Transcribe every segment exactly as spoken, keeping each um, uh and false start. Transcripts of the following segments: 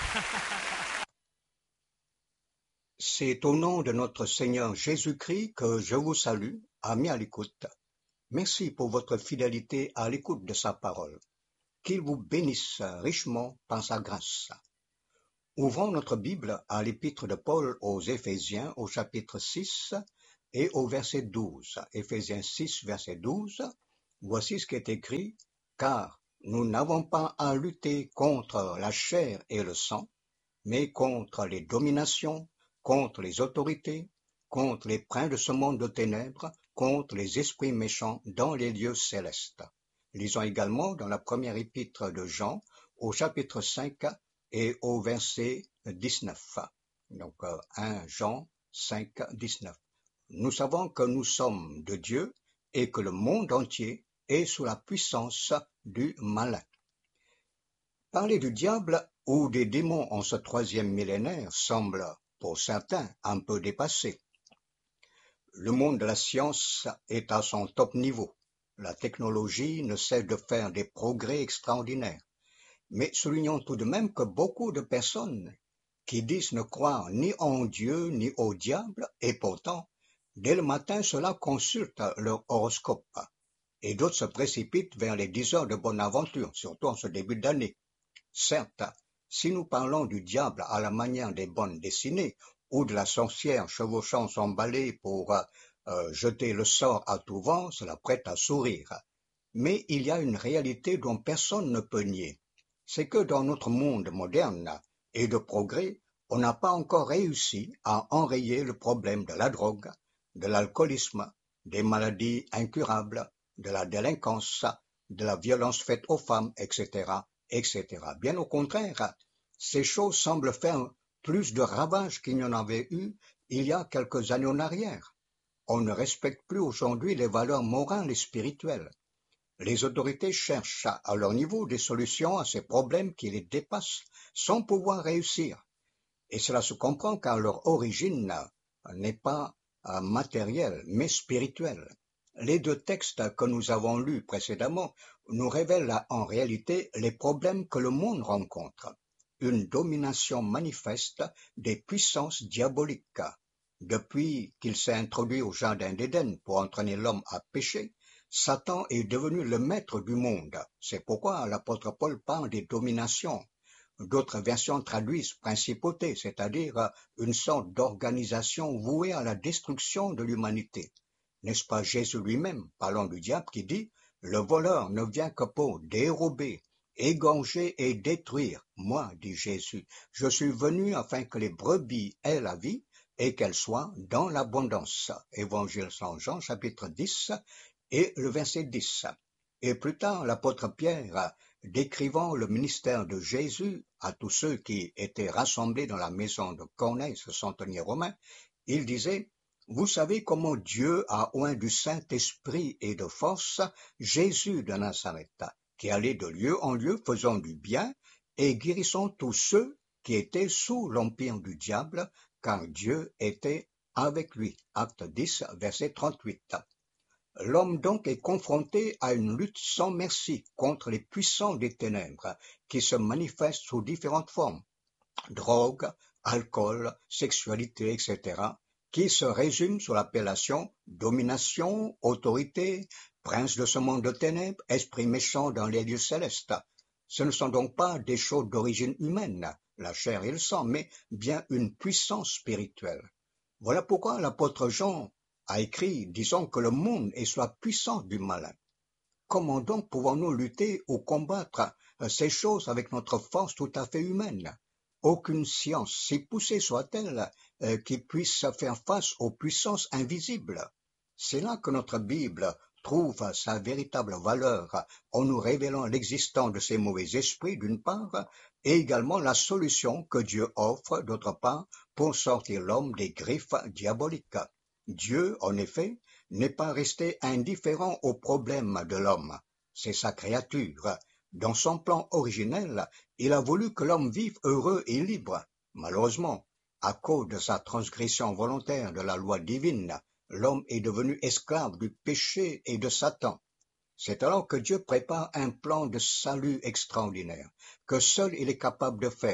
C'est au nom de notre Seigneur Jésus-Christ que je vous salue, amis à l'écoute. Merci pour votre fidélité à l'écoute de sa parole. Qu'il vous bénisse richement par sa grâce. Ouvrons notre Bible à l'épître de Paul aux Éphésiens au chapitre six et au verset douze. Éphésiens six, verset douze. Voici ce qui est écrit, car nous n'avons pas à lutter contre la chair et le sang, mais contre les dominations, contre les autorités, contre les princes de ce monde de ténèbres, contre les esprits méchants dans les lieux célestes. Lisons également dans la première épître de Jean, au chapitre cinq et au verset dix-neuf. Donc un Jean cinq, dix-neuf. Nous savons que nous sommes de Dieu et que le monde entier est sous la puissance du malin. Parler du diable ou des démons en ce troisième millénaire semble, pour certains, un peu dépassé. Le monde de la science est à son top niveau. La technologie ne cesse de faire des progrès extraordinaires. Mais soulignons tout de même que beaucoup de personnes qui disent ne croire ni en Dieu ni au diable, et pourtant, dès le matin, cela consulte leur horoscope. Et d'autres se précipitent vers les dix heures de bonne aventure, surtout en ce début d'année. Certes, si nous parlons du diable à la manière des bandes dessinées, ou de la sorcière chevauchant son balai pour euh, jeter le sort à tout vent, cela prête à sourire. Mais il y a une réalité dont personne ne peut nier. C'est que dans notre monde moderne et de progrès, on n'a pas encore réussi à enrayer le problème de la drogue, de l'alcoolisme, des maladies incurables, de la délinquance, de la violence faite aux femmes, et cetera, et cetera. Bien au contraire, ces choses semblent faire plus de ravages qu'il n'y en avait eu il y a quelques années en arrière. On ne respecte plus aujourd'hui les valeurs morales et spirituelles. Les autorités cherchent à leur niveau des solutions à ces problèmes qui les dépassent sans pouvoir réussir. Et cela se comprend car leur origine n'est pas matérielle mais spirituelle. Les deux textes que nous avons lus précédemment nous révèlent en réalité les problèmes que le monde rencontre. Une domination manifeste des puissances diaboliques. Depuis qu'il s'est introduit au jardin d'Éden pour entraîner l'homme à pécher, Satan est devenu le maître du monde. C'est pourquoi l'apôtre Paul parle des dominations. D'autres versions traduisent principauté, c'est-à-dire une sorte d'organisation vouée à la destruction de l'humanité. N'est-ce pas Jésus lui-même, parlant du diable, qui dit « Le voleur ne vient que pour dérober, égorger et détruire. Moi, dit Jésus, je suis venu afin que les brebis aient la vie et qu'elles soient dans l'abondance. » Évangile Saint Jean, chapitre dix, et le verset dix. Et plus tard, l'apôtre Pierre, décrivant le ministère de Jésus à tous ceux qui étaient rassemblés dans la maison de Corneille, ce centenier romain, il disait « Vous savez comment Dieu a oint du Saint-Esprit et de force Jésus de Nazareth, qui allait de lieu en lieu faisant du bien et guérissant tous ceux qui étaient sous l'empire du diable, car Dieu était avec lui. » Acte dix, verset trente-huit. L'homme donc est confronté à une lutte sans merci contre les puissants des ténèbres qui se manifestent sous différentes formes, drogue, alcool, sexualité, et cetera, qui se résument sous l'appellation domination, autorité, prince de ce monde de ténèbres, esprit méchant dans les lieux célestes. Ce ne sont donc pas des choses d'origine humaine, la chair et le sang, mais bien une puissance spirituelle. Voilà pourquoi l'apôtre Jean a écrit, disons que le monde est sous la puissance du malin. Comment donc pouvons-nous lutter ou combattre ces choses avec notre force tout à fait humaine? Aucune science, si poussée soit-elle, euh, qui puisse faire face aux puissances invisibles. C'est là que notre Bible trouve sa véritable valeur en nous révélant l'existence de ces mauvais esprits d'une part, et également la solution que Dieu offre d'autre part pour sortir l'homme des griffes diaboliques. Dieu, en effet, n'est pas resté indifférent aux problèmes de l'homme. C'est sa créature. Dans son plan originel, il a voulu que l'homme vive heureux et libre. Malheureusement, à cause de sa transgression volontaire de la loi divine, l'homme est devenu esclave du péché et de Satan. C'est alors que Dieu prépare un plan de salut extraordinaire, que seul il est capable de faire,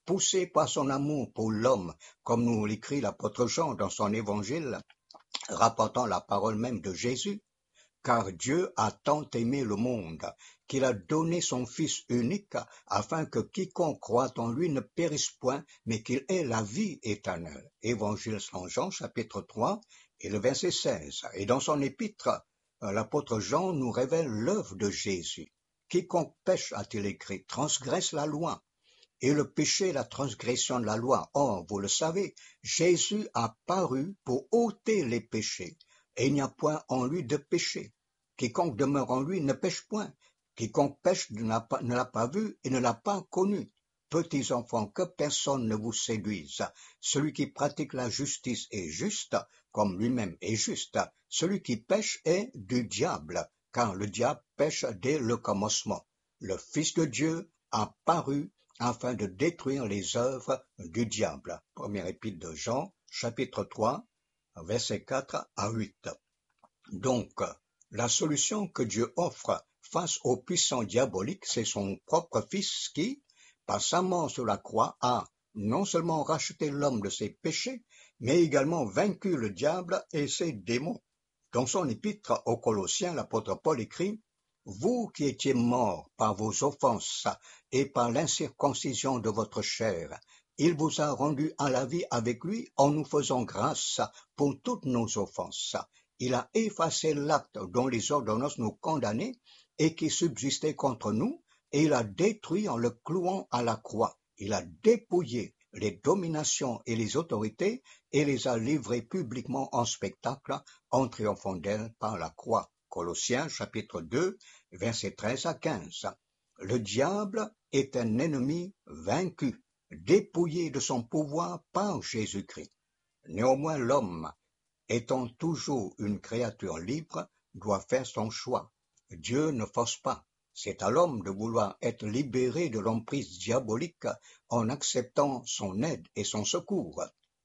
poussé par son amour pour l'homme, comme nous l'écrit l'apôtre Jean dans son évangile, rapportant la parole même de Jésus, car Dieu a tant aimé le monde qu'il a donné son Fils unique afin que quiconque croit en lui ne périsse point, mais qu'il ait la vie éternelle. Évangile selon Jean, chapitre trois, et le verset seize. Et dans son épître, l'apôtre Jean nous révèle l'œuvre de Jésus. Quiconque pêche, a-t-il écrit, transgresse la loi. Et le péché, la transgression de la loi. Or, vous le savez, Jésus a paru pour ôter les péchés, et il n'y a point en lui de péché. Quiconque demeure en lui ne pêche point. Quiconque pêche ne l'a pas, ne l'a pas vu et ne l'a pas connu. Petits enfants, que personne ne vous séduise. Celui qui pratique la justice est juste, comme lui-même est juste. Celui qui pêche est du diable, car le diable pêche dès le commencement. Le Fils de Dieu a paru afin de détruire les œuvres du diable. Première épître de Jean, chapitre trois, versets quatre à huit. Donc, la solution que Dieu offre face aux puissants diaboliques, c'est son propre Fils qui, par sa mort sur la croix, a non seulement racheté l'homme de ses péchés, mais également vaincu le diable et ses démons. Dans son épître aux Colossiens, l'apôtre Paul écrit « Vous qui étiez morts par vos offenses et par l'incirconcision de votre chair, il vous a rendus à la vie avec lui en nous faisant grâce pour toutes nos offenses. Il a effacé l'acte dont les ordonnances nous condamnaient et qui subsistait contre nous, et il a détruit en le clouant à la croix. Il a dépouillé les dominations et les autorités et les a livrées publiquement en spectacle en triomphant d'elles par la croix. » Colossiens chapitre deux, versets treize à quinze. Le diable est un ennemi vaincu, dépouillé de son pouvoir par Jésus-Christ. Néanmoins, l'homme, étant toujours une créature libre, doit faire son choix. Dieu ne force pas. C'est à l'homme de vouloir être libéré de l'emprise diabolique en acceptant son aide et son secours.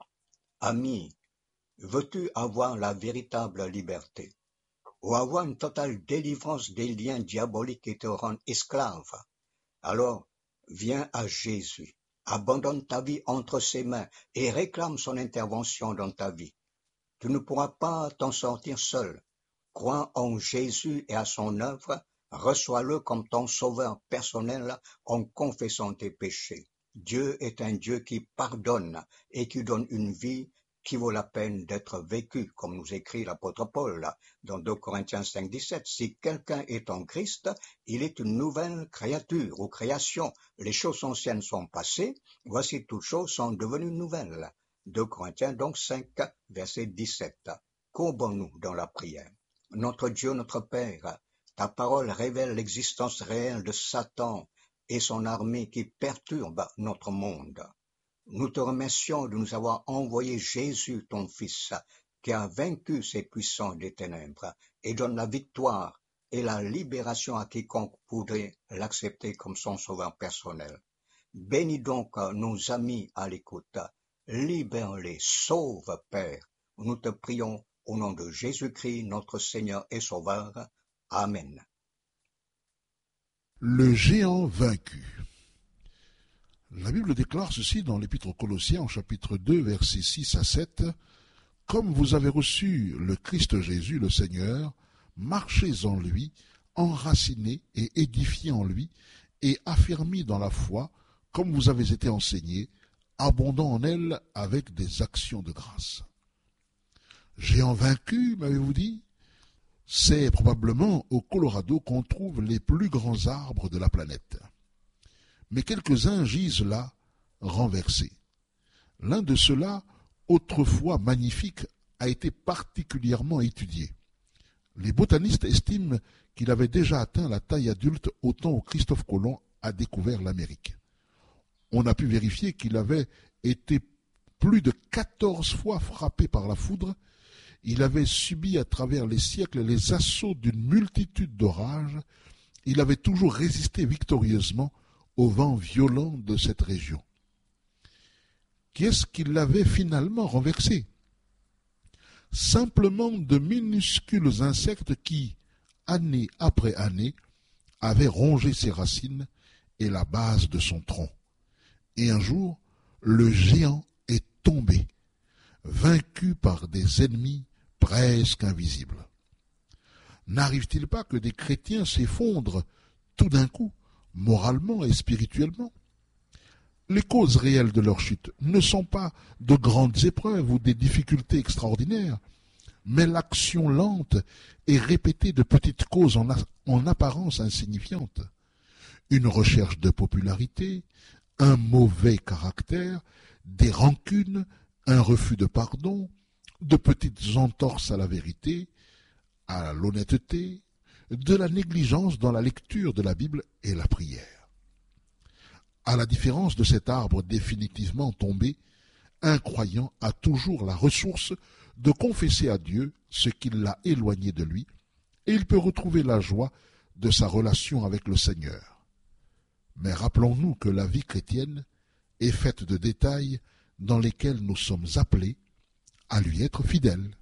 Ami, veux-tu avoir la véritable liberté, ou avoir une totale délivrance des liens diaboliques qui te rendent esclave? Alors, viens à Jésus, abandonne ta vie entre ses mains et réclame son intervention dans ta vie. Tu ne pourras pas t'en sortir seul. Crois en Jésus et à son œuvre, reçois-le comme ton sauveur personnel en confessant tes péchés. Dieu est un Dieu qui pardonne et qui donne une vie qui vaut la peine d'être vécue, comme nous écrit l'apôtre Paul dans deux Corinthiens cinq, dix-sept. Si quelqu'un est en Christ, il est une nouvelle créature ou création. Les choses anciennes sont passées, voici toutes choses sont devenues nouvelles. deux Corinthiens donc cinq, verset dix-sept. Courbons-nous dans la prière. Notre Dieu, notre Père, ta parole révèle l'existence réelle de Satan et son armée qui perturbe notre monde. Nous te remercions de nous avoir envoyé Jésus, ton Fils, qui a vaincu ces puissants des ténèbres et donne la victoire et la libération à quiconque voudrait l'accepter comme son sauveur personnel. Bénis donc nos amis à l'écoute. Libère-les, sauve, Père. Nous te prions au nom de Jésus-Christ, notre Seigneur et Sauveur. Amen. Le géant vaincu. La Bible déclare ceci dans l'Épître aux Colossiens, au chapitre deux, versets six à sept. « Comme vous avez reçu le Christ Jésus, le Seigneur, marchez en lui, enracinés et édifiés en lui, et affermis dans la foi, comme vous avez été enseignés, abondant en elle avec des actions de grâce. » Géant vaincu, m'avez-vous dit? C'est probablement au Colorado qu'on trouve les plus grands arbres de la planète. Mais quelques-uns gisent là, renversés. L'un de ceux-là, autrefois magnifique, a été particulièrement étudié. Les botanistes estiment qu'il avait déjà atteint la taille adulte au temps où Christophe Colomb a découvert l'Amérique. On a pu vérifier qu'il avait été plus de quatorze fois frappé par la foudre. Il avait subi à travers les siècles les assauts d'une multitude d'orages. Il avait toujours résisté victorieusement au vent violent de cette région. Qu'est-ce qui l'avait finalement renversé? Simplement de minuscules insectes qui, année après année, avaient rongé ses racines et la base de son tronc. Et un jour, le géant est tombé, vaincu par des ennemis presque invisibles. N'arrive-t-il pas que des chrétiens s'effondrent tout d'un coup, moralement et spirituellement? Les causes réelles de leur chute ne sont pas de grandes épreuves ou des difficultés extraordinaires, mais l'action lente et répétée de petites causes en, en apparence insignifiantes. Une recherche de popularité, un mauvais caractère, des rancunes, un refus de pardon, de petites entorses à la vérité, à l'honnêteté, de la négligence dans la lecture de la Bible et la prière. À la différence de cet arbre définitivement tombé, un croyant a toujours la ressource de confesser à Dieu ce qui l'a éloigné de lui, et il peut retrouver la joie de sa relation avec le Seigneur. Mais rappelons-nous que la vie chrétienne est faite de détails dans lesquels nous sommes appelés à lui être fidèles.